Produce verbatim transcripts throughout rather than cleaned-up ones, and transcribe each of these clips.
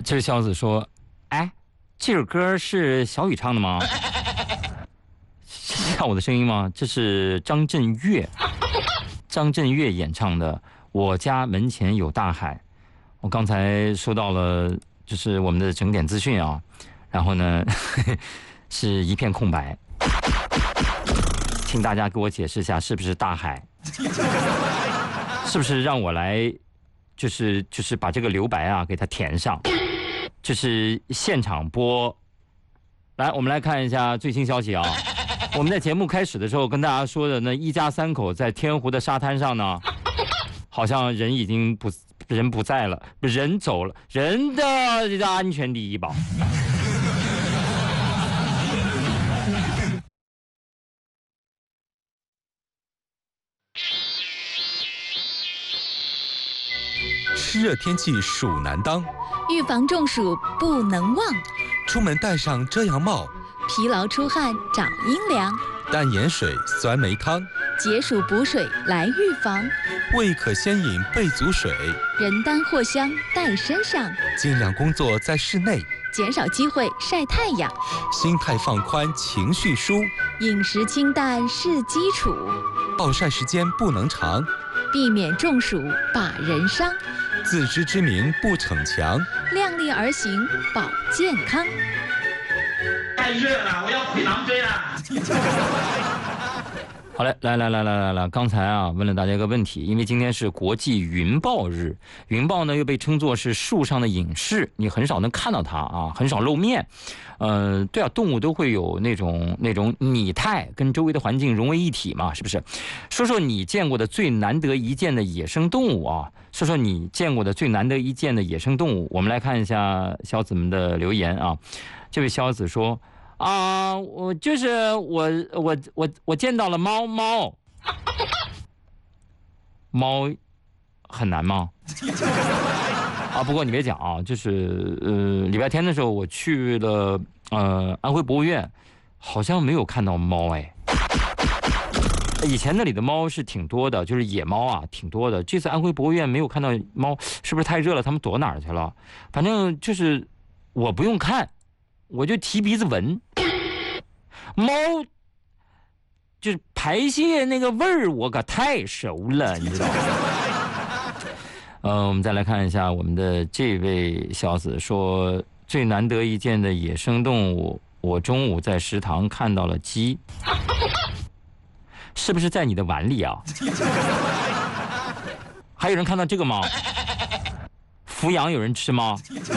这位小子说：“哎，这首歌是小雨唱的吗？像我的声音吗？这是张震岳，张震岳演唱的《我家门前有大海》。我刚才收到了，就是我们的整点资讯啊，然后呢，呵呵是一片空白，请大家给我解释一下，是不是大海？是不是让我来，就是就是把这个留白啊给它填上？就是现场播。来，我们来看一下最新消息啊。我们在节目开始的时候跟大家说的，那一家三口在天湖的沙滩上呢，好像人已经不人不在了，人走了，人的安全第一吧。 湿热天气暑难当， 预防中暑不能忘。 出门戴上遮阳帽， 疲劳出汗找阴凉。 淡盐水、酸梅汤， 解暑补水来预防。 胃可先饮备足水， 人丹藿香带身上。 尽量工作在室内， 减少机会晒太阳。 心态放宽情绪舒， 饮食清淡是基础。 暴晒时间不能长， 避免中暑把人伤。 自知之明不逞强， 量力而行保健康。 太热了，我要回狼追了。 好嘞，来来来来来来，刚才啊问了大家一个问题，因为今天是国际云豹日，云豹呢又被称作是树上的隐士，你很少能看到它啊，很少露面。呃，对啊，动物都会有那种那种拟态，跟周围的环境融为一体嘛，是不是？说说你见过的最难得一见的野生动物啊，说说你见过的最难得一见的野生动物。我们来看一下小子们的留言啊，这位小子说。啊、呃，我就是我我我我见到了猫猫，猫很难吗？啊，不过你别讲啊，就是呃礼拜天的时候我去了呃安徽博物院，好像没有看到猫哎。以前那里的猫是挺多的，就是野猫啊挺多的。这次安徽博物院没有看到猫，是不是太热了？它们躲哪儿去了？反正就是我不用看。我就提鼻子闻，猫就是排泄那个味儿，我可太熟了，你知道吗？呃，我们再来看一下我们的这位小子说，最难得一见的野生动物，我中午在食堂看到了鸡，是不是在你的碗里啊？还有人看到这个吗？阜阳有人吃吗？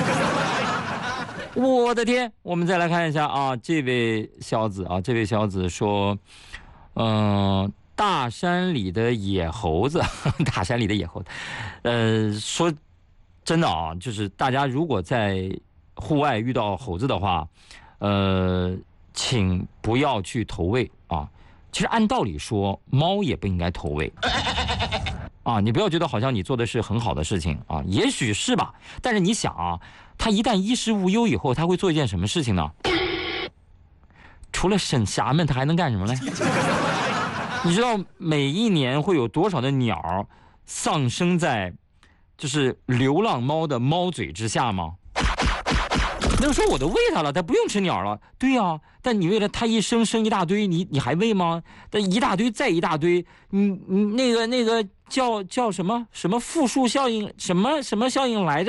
我的天，我们再来看一下啊，这位小子啊，这位小子说，嗯、呃，大山里的野猴子，大山里的野猴子，呃，说真的啊，就是大家如果在户外遇到猴子的话，呃，请不要去投喂啊。其实按道理说，猫也不应该投喂。啊，你不要觉得好像你做的是很好的事情啊，也许是吧，但是你想啊，他一旦衣食无忧以后，他会做一件什么事情呢？除了审衙门，他还能干什么呢？你知道每一年会有多少的鸟丧生在就是流浪猫的猫嘴之下吗？那说我都喂它了，它不用吃鸟了。对呀、啊，但你为了它一生生一大堆，你你还喂吗？但一大堆再一大堆，你你那个那个叫叫什么什么复数效应，什么什么效应来着？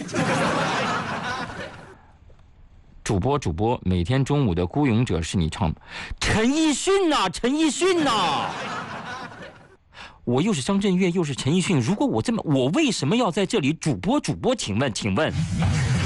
主播主播，每天中午的孤勇者是你唱的，陈奕迅呐、啊，陈奕迅呐、啊。我又是张震岳，又是陈奕迅，如果我这么，我为什么要在这里主播主播？请问，请问。